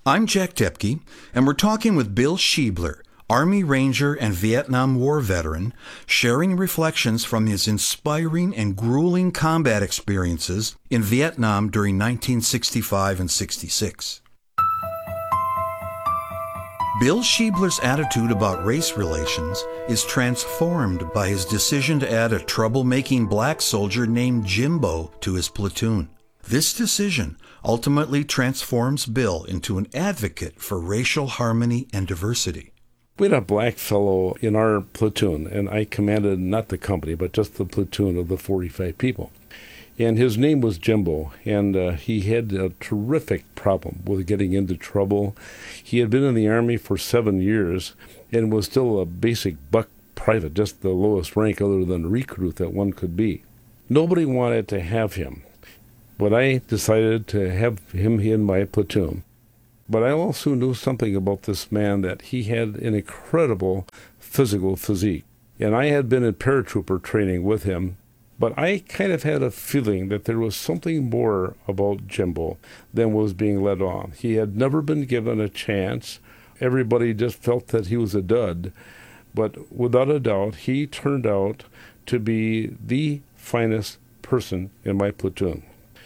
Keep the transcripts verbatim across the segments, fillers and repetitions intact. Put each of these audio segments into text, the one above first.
I'm Jack Depke, and we're talking with Bill Schiebler, Army Ranger and Vietnam War veteran, sharing reflections from his inspiring and grueling combat experiences in Vietnam during nineteen sixty-five and sixty-six. Bill Schiebler's attitude about race relations is transformed by his decision to add a troublemaking black soldier named Jimbo to his platoon. This decision ultimately transforms Bill into an advocate for racial harmony and diversity. We had a black fellow in our platoon, and I commanded not the company, but just the platoon of the forty-five people. And his name was Jimbo, and uh, he had a terrific problem with getting into trouble. He had been in the Army for seven years and was still a basic buck private, just the lowest rank other than recruit that one could be. Nobody wanted to have him, but I decided to have him in my platoon. But I also knew something about this man, that he had an incredible physical physique. And I had been in paratrooper training with him, but I kind of had a feeling that there was something more about Jimbo than was being let on. He had never been given a chance. Everybody just felt that he was a dud. But without a doubt, he turned out to be the finest person in my platoon.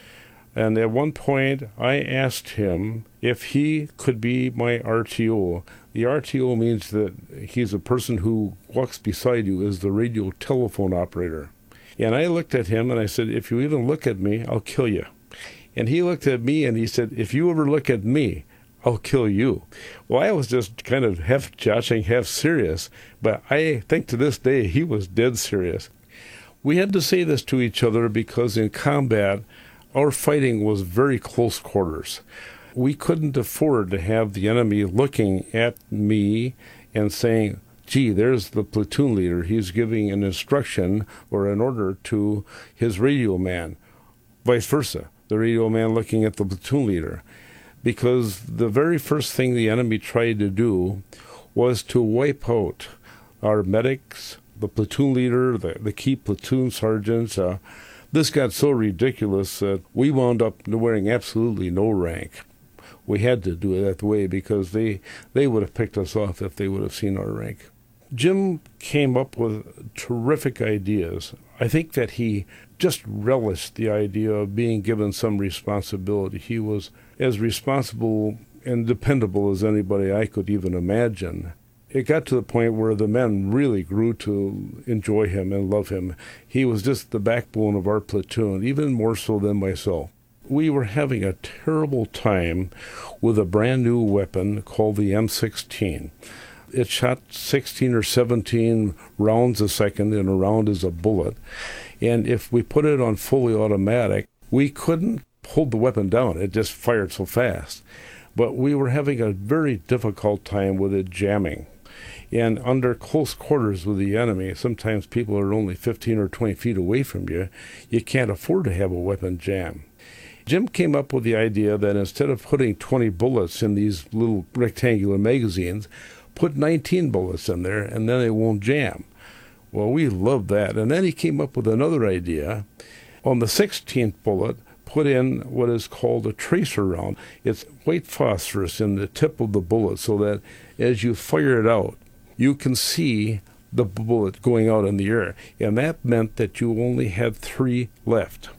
And at one point, I asked him if he could be my R T O. The R T O means that he's a person who walks beside you as the radio telephone operator. And I looked at him and I said, if you even look at me, I'll kill you. And he looked at me and he said, if you ever look at me, I'll kill you. Well, I was just kind of half joshing, half serious. But I think to this day, he was dead serious. We had to say this to each other because in combat, our fighting was very close quarters. We couldn't afford to have the enemy looking at me and saying, gee, there's the platoon leader. He's giving an instruction or an order to his radio man. Vice versa, the radio man looking at the platoon leader. Because the very first thing the enemy tried to do was to wipe out our medics, the platoon leader, the, the key platoon sergeants. Uh, this got so ridiculous that we wound up wearing absolutely no rank. We had to do it that way because they, they would have picked us off if they would have seen our rank. Jim came up with terrific ideas. I think that he just relished the idea of being given some responsibility. He was as responsible and dependable as anybody I could even imagine. It got to the point where the men really grew to enjoy him and love him. He was just the backbone of our platoon, even more so than myself. We were having a terrible time with a brand new weapon called the M sixteen. It shot sixteen or seventeen rounds a second, and a round is a bullet. And if we put it on fully automatic, we couldn't hold the weapon down. It just fired so fast. But we were having a very difficult time with it jamming. And under close quarters with the enemy, sometimes people are only fifteen or twenty feet away from you. You can't afford to have a weapon jam. Jim came up with the idea that instead of putting twenty bullets in these little rectangular magazines, put nineteen bullets in there, and then it won't jam. Well, we loved that. And then he came up with another idea. On the sixteenth bullet, put in what is called a tracer round. It's white phosphorus in the tip of the bullet so that as you fire it out, you can see the bullet going out in the air. And that meant that you only had three left.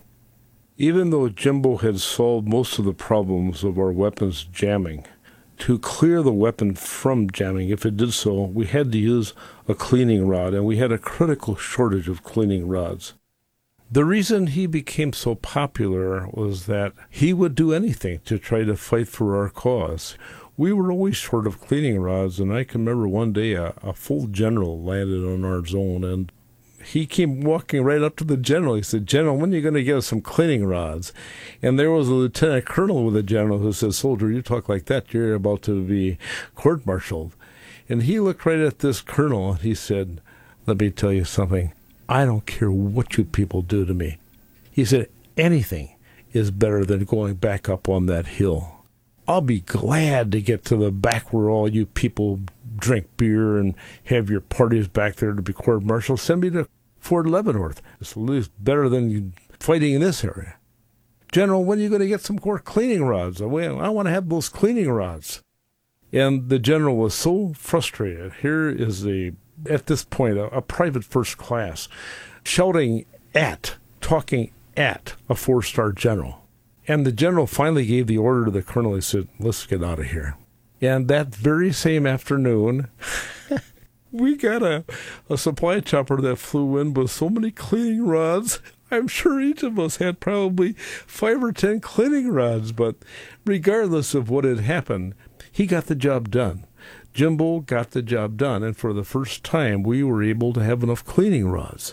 Even though Jimbo had solved most of the problems of our weapons jamming, to clear the weapon from jamming, if it did so, we had to use a cleaning rod, and we had a critical shortage of cleaning rods. The reason he became so popular was that he would do anything to try to fight for our cause. We were always short of cleaning rods, and I can remember one day a, a full general landed on our zone, and he came walking right up to the general. He said, "General, when are you going to get us some cleaning rods?" And there was a lieutenant colonel with a general who said, "Soldier, you talk like that, you're about to be court-martialed." And he looked right at this colonel, and he said, "Let me tell you something. I don't care what you people do to me." He said, "Anything is better than going back up on that hill. I'll be glad to get to the back where all you people drink beer and have your parties back there to be court-martialed. Send me to Fort Leavenworth. It's at least better than fighting in this area." General, when are you going to get some more cleaning rods? I want to have those cleaning rods. And the general was so frustrated. Here is a, at this point, a, a private first class shouting at, talking at a four-star general. And the general finally gave the order to the colonel. He said, let's get out of here. And that very same afternoon, we got a, a supply chopper that flew in with so many cleaning rods. I'm sure each of us had probably five or ten cleaning rods, but regardless of what had happened, he got the job done. Jimbo got the job done, and for the first time, we were able to have enough cleaning rods.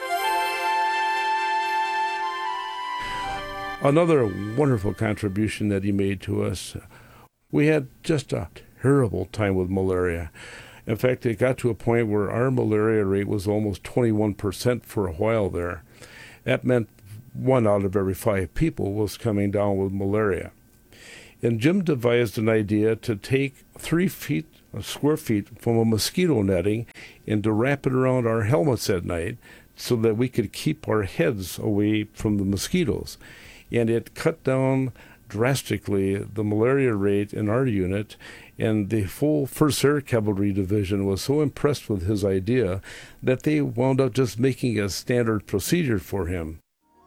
Another wonderful contribution that he made to us, we had just a terrible time with malaria. In fact, it got to a point where our malaria rate was almost twenty-one percent for a while there. That meant one out of every five people was coming down with malaria. And Jim devised an idea to take three feet, square feet from a mosquito netting and to wrap it around our helmets at night so that we could keep our heads away from the mosquitoes. And it cut down drastically the malaria rate in our unit, and the full First Air Cavalry Division was so impressed with his idea that they wound up just making a standard procedure for him.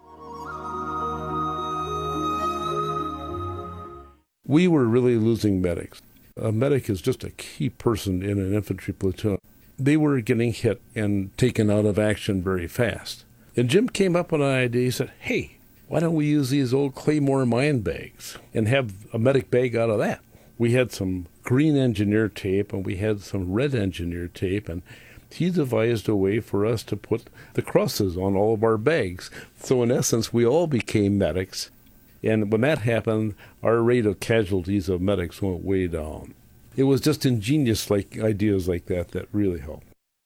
We were really losing medics. A medic is just a key person in an infantry platoon. They were getting hit and taken out of action very fast. And Jim came up with an idea. He said, hey, why don't we use these old Claymore mine bags and have a medic bag out of that? We had some green engineer tape and we had some red engineer tape, and he devised a way for us to put the crosses on all of our bags. So in essence, we all became medics. And when that happened, our rate of casualties of medics went way down. It was just ingenious like ideas like that that really helped.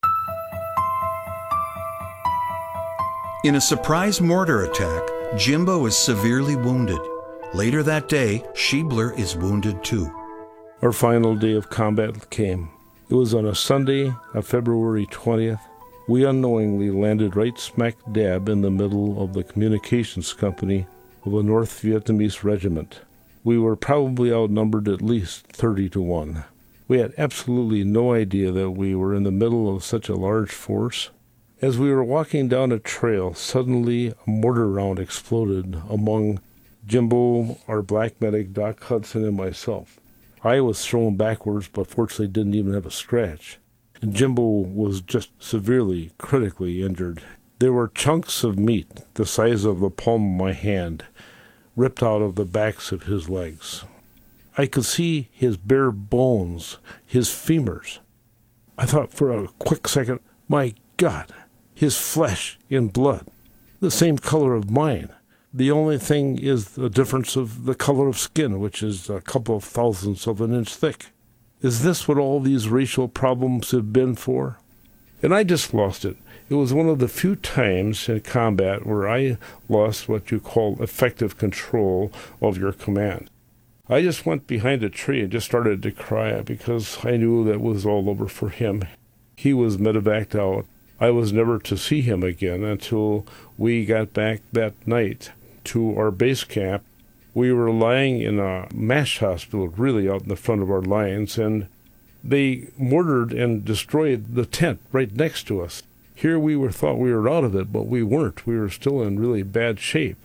In a surprise mortar attack, Jimbo is severely wounded. Later that day, Schiebler is wounded too. Our final day of combat came. It was on a Sunday of February twentieth. We unknowingly landed right smack dab in the middle of the communications company of a North Vietnamese regiment. We were probably outnumbered at least thirty to one. We had absolutely no idea that we were in the middle of such a large force. As we were walking down a trail, suddenly a mortar round exploded among Jimbo, our black medic, Doc Hudson, and myself. I was thrown backwards, but fortunately didn't even have a scratch. And Jimbo was just severely, critically injured. There were chunks of meat the size of the palm of my hand ripped out of the backs of his legs. I could see his bare bones, his femurs. I thought for a quick second, my God, his flesh and blood, the same color of mine. The only thing is the difference of the color of skin, which is a couple of thousandths of an inch thick. Is this what all these racial problems have been for? And I just lost it. It was one of the few times in combat where I lost what you call effective control of your command. I just went behind a tree and just started to cry because I knew that was all over for him. He was medevaced out. I was never to see him again until we got back that night to our base camp. We were lying in a MASH hospital, really out in the front of our lines, and they mortared and destroyed the tent right next to us. Here we were thought we were out of it, but we weren't. We were still in really bad shape.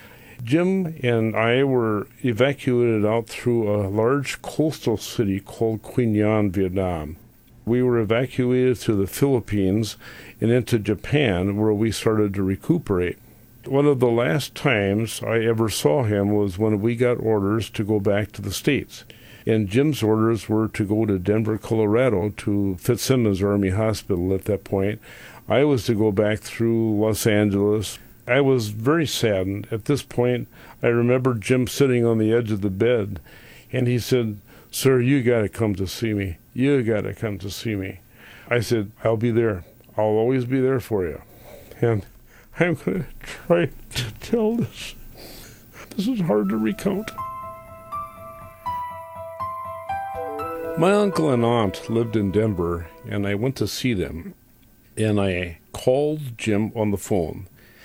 Jim and I were evacuated out through a large coastal city called Quy Nhon, Vietnam. We were evacuated to the Philippines and into Japan, where we started to recuperate. One of the last times I ever saw him was when we got orders to go back to the States. And Jim's orders were to go to Denver, Colorado, to Fitzsimmons Army Hospital at that point. I was to go back through Los Angeles. I was very saddened. At this point, I remember Jim sitting on the edge of the bed, and he said, "Sir, you got to come to see me. You got to come to see me." I said, "I'll be there. I'll always be there for you." And I'm going to try to tell this. This is hard to recount. My uncle and aunt lived in Denver, and I went to see them. And I called Jim on the phone.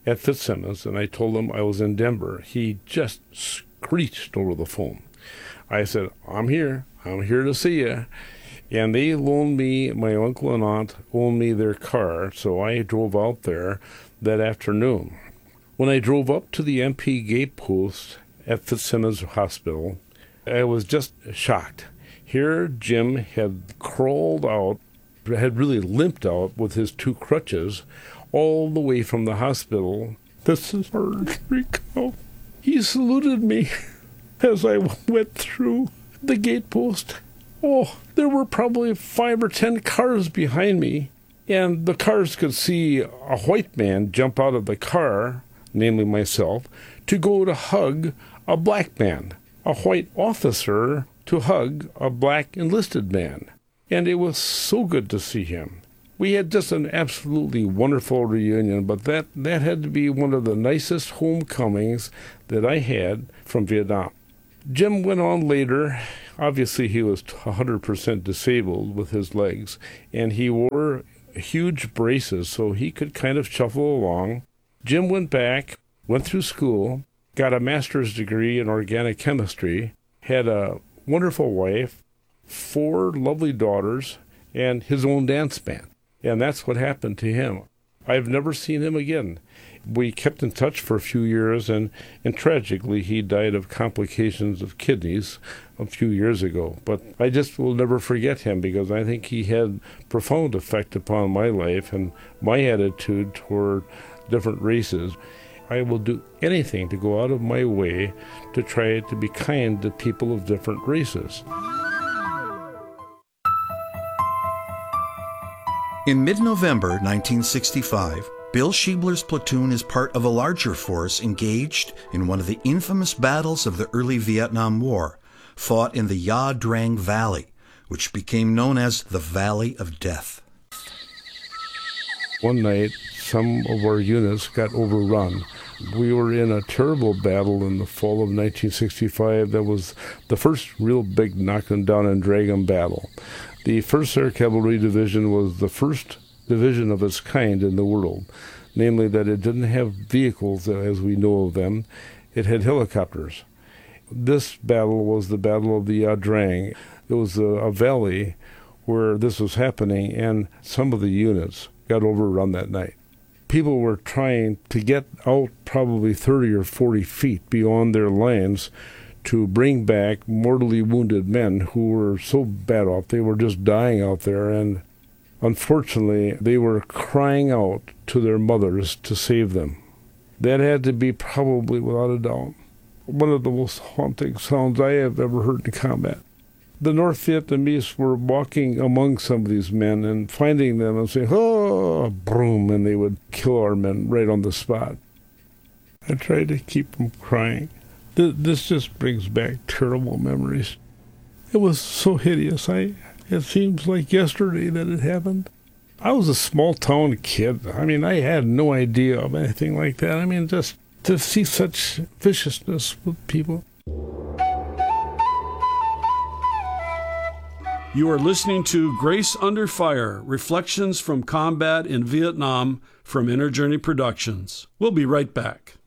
at Fitzsimmons, and I told him I was in Denver. He just screeched over the phone. I said, I'm here. I'm here to see you. And they loaned me, my uncle and aunt loaned me their car, so I drove out there that afternoon. When I drove up to the M P gate post at Fitzsimmons Hospital, I was just shocked. Here Jim had crawled out, had really limped out with his two crutches all the way from the hospital. This is surgery. He saluted me as I went through the gate post. Oh, there were probably five or ten cars behind me, and the cars could see a white man jump out of the car, namely myself, to go to hug a black man, a white officer to hug a black enlisted man. And it was so good to see him. We had just an absolutely wonderful reunion, but that, that had to be one of the nicest homecomings that I had from Vietnam. Jim went on later. Obviously, he was one hundred percent disabled with his legs, and he wore huge braces so he could kind of shuffle along. Jim went back, went through school, got a master's degree in organic chemistry, had a wonderful wife, four lovely daughters, and his own dance band. And that's what happened to him. I've never seen him again. We kept in touch for a few years, and, and tragically, he died of complications of kidneys a few years ago. But I just will never forget him because I think he had profound effect upon my life and my attitude toward different races. I will do anything to go out of my way to try to be kind to people of different races. In mid-November nineteen sixty-five, Bill Schiebler's platoon is part of a larger force engaged in one of the infamous battles of the early Vietnam War, fought in the Ya Drang Valley, which became known as the Valley of Death. One night, some of our units got overrun. We were in a terrible battle in the fall of nineteen sixty-five. That was the first real big knock 'em down and drag 'em battle. The first Air Cavalry Division was the first division of its kind in the world, namely that it didn't have vehicles as we know of them. It had helicopters. This battle was the Battle of the Ya Drang. It was a, a valley where this was happening, and some of the units got overrun that night. People were trying to get out probably thirty or forty feet beyond their lines to bring back mortally wounded men who were so bad off, they were just dying out there, and unfortunately, they were crying out to their mothers to save them. That had to be probably, without a doubt, one of the most haunting sounds I have ever heard in combat. The North Vietnamese were walking among some of these men and finding them and saying, oh, broom, and they would kill our men right on the spot. I tried to keep them crying. This just brings back terrible memories. It was so hideous. I, it seems like yesterday that it happened. I was a small-town kid. I mean, I had no idea of anything like that. I mean, just to see such viciousness with people. You are listening to Grace Under Fire, Reflections from Combat in Vietnam from Inner Journey Productions. We'll be right back.